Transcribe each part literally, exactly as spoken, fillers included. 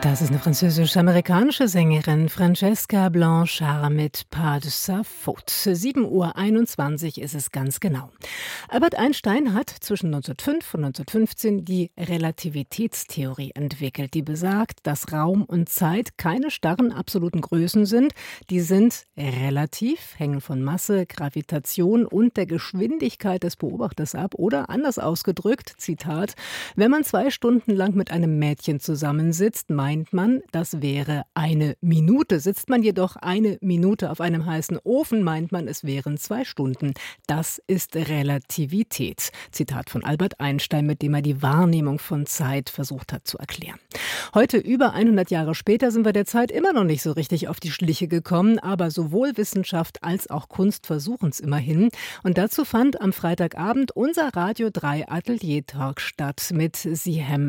Das ist eine französisch-amerikanische Sängerin, Francesca Blanchard mit Pas de sa faute. sieben Uhr einundzwanzig ist es ganz genau. Albert Einstein hat zwischen neunzehnhundertfünf und neunzehnhundertfünfzehn die Relativitätstheorie entwickelt, die besagt, dass Raum und Zeit keine starren absoluten Größen sind. Die sind relativ, hängen von Masse, Gravitation und der Geschwindigkeit des Beobachters ab. Oder anders ausgedrückt, Zitat, wenn man zwei Stunden lang mit einem Mädchen zusammensitzt, meint man, das wäre eine Minute. Sitzt man jedoch eine Minute auf einem heißen Ofen, meint man, es wären zwei Stunden. Das ist Relativität. Zitat von Albert Einstein, mit dem er die Wahrnehmung von Zeit versucht hat zu erklären. Heute, über hundert Jahre später, sind wir der Zeit immer noch nicht so richtig auf die Schliche gekommen, aber sowohl Wissenschaft als auch Kunst versuchen es immerhin. Und dazu fand am Freitagabend unser Radio drei Atelier-Talk statt mit Sihem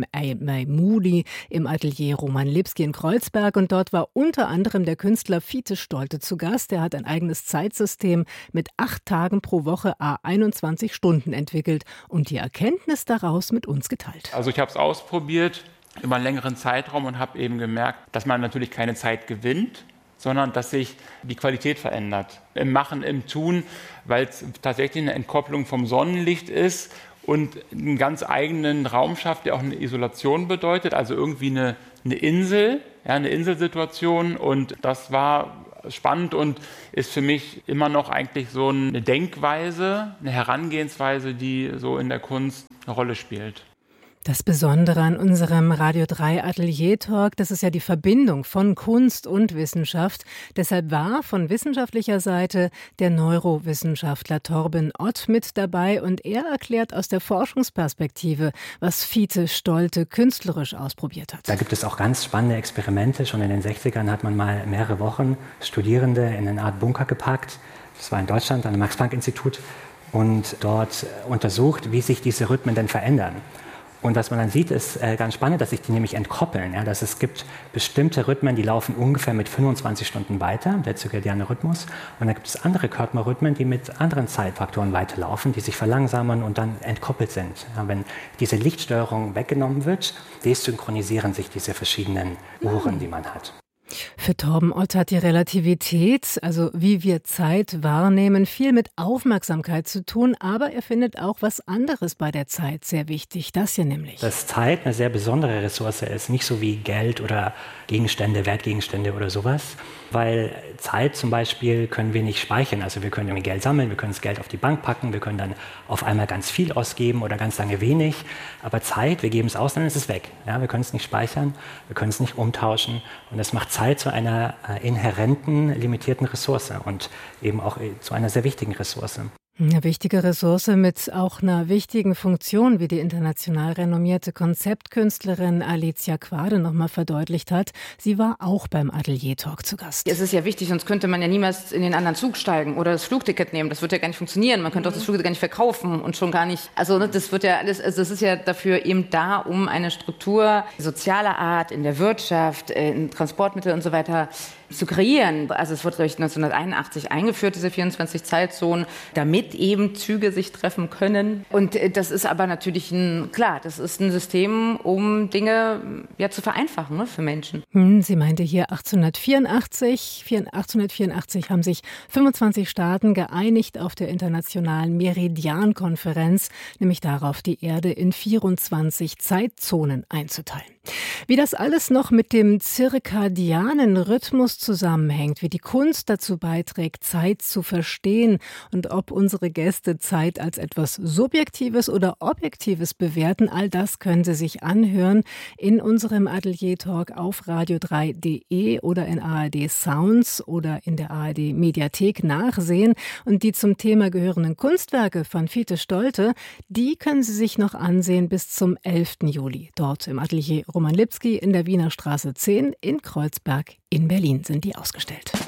Moody im Atelier Roman Lipski in Kreuzberg, und dort war unter anderem der Künstler Fiete Stolte zu Gast. Der hat ein eigenes Zeitsystem mit acht Tagen pro Woche à einundzwanzig Stunden entwickelt und die Erkenntnis daraus mit uns geteilt. Also ich habe es ausprobiert über einen längeren Zeitraum und habe eben gemerkt, dass man natürlich keine Zeit gewinnt, sondern dass sich die Qualität verändert. Im Machen, im Tun, weil es tatsächlich eine Entkopplung vom Sonnenlicht ist und einen ganz eigenen Raum schafft, der auch eine Isolation bedeutet, also irgendwie eine, eine Insel, ja, eine Inselsituation. Und das war spannend und ist für mich immer noch eigentlich so eine Denkweise, eine Herangehensweise, die so in der Kunst eine Rolle spielt. Das Besondere an unserem Radio drei Atelier-Talk, das ist ja die Verbindung von Kunst und Wissenschaft. Deshalb war von wissenschaftlicher Seite der Neurowissenschaftler Torben Ott mit dabei und er erklärt aus der Forschungsperspektive, was Fiete Stolte künstlerisch ausprobiert hat. Da gibt es auch ganz spannende Experimente. Schon in den sechzigern hat man mal mehrere Wochen Studierende in eine Art Bunker gepackt. Das war in Deutschland an dem Max-Planck-Institut und dort untersucht, wie sich diese Rhythmen denn verändern. Und was man dann sieht, ist äh, ganz spannend, dass sich die nämlich entkoppeln. Ja? Dass es gibt bestimmte Rhythmen, die laufen ungefähr mit fünfundzwanzig Stunden weiter, der zirkadiane Rhythmus. Und dann gibt es andere Körperrhythmen, die mit anderen Zeitfaktoren weiterlaufen, die sich verlangsamen und dann entkoppelt sind. Ja, wenn diese Lichtsteuerung weggenommen wird, desynchronisieren sich diese verschiedenen Uhren, die man hat. Für Torben Ott hat die Relativität, also wie wir Zeit wahrnehmen, viel mit Aufmerksamkeit zu tun, aber er findet auch was anderes bei der Zeit sehr wichtig, das hier nämlich. Dass Zeit eine sehr besondere Ressource ist, nicht so wie Geld oder Gegenstände, Wertgegenstände oder sowas, weil Zeit zum Beispiel können wir nicht speichern, also wir können irgendwie Geld sammeln, wir können das Geld auf die Bank packen, wir können dann auf einmal ganz viel ausgeben oder ganz lange wenig, aber Zeit, wir geben es aus, dann ist es weg. Ja, wir können es nicht speichern, wir können es nicht umtauschen und das macht Zeit zu einer äh, inhärenten, limitierten Ressource und eben auch äh, zu einer sehr wichtigen Ressource. Eine wichtige Ressource mit auch einer wichtigen Funktion, wie die international renommierte Konzeptkünstlerin Alicia Quade nochmal verdeutlicht hat. Sie war auch beim Atelier-Talk zu Gast. Es ist ja wichtig, sonst könnte man ja niemals in den anderen Zug steigen oder das Flugticket nehmen. Das wird ja gar nicht funktionieren. Man könnte auch das Flugticket gar nicht verkaufen und schon gar nicht. Also ne, das wird ja alles, also das ist ja dafür eben da, um eine Struktur sozialer Art in der Wirtschaft, in Transportmitteln und so weiter zu kreieren. Also es wurde neunzehnhunderteinundachtzig eingeführt, diese vierundzwanzig Zeitzonen, damit eben Züge sich treffen können. Und das ist aber natürlich ein, klar, das ist ein System, um Dinge ja zu vereinfachen, ne, für Menschen. Hm, sie meinte hier achtzehnhundertvierundachtzig, achtzehnhundertvierundachtzig haben sich fünfundzwanzig Staaten geeinigt auf der internationalen Meridian-Konferenz, nämlich darauf, die Erde in vierundzwanzig Zeitzonen einzuteilen. Wie das alles noch mit dem zirkadianen Rhythmus zusammenhängt, wie die Kunst dazu beiträgt, Zeit zu verstehen und ob unsere Gäste Zeit als etwas Subjektives oder Objektives bewerten, all das können Sie sich anhören in unserem Atelier-Talk auf radio drei punkt de oder in A R D Sounds oder in der A R D Mediathek nachsehen. Und die zum Thema gehörenden Kunstwerke von Fiete Stolte, die können Sie sich noch ansehen bis zum elften Juli. Dort im Atelier Roman Lipski in der Wiener Straße zehn in Kreuzberg in Berlin sind die ausgestellt.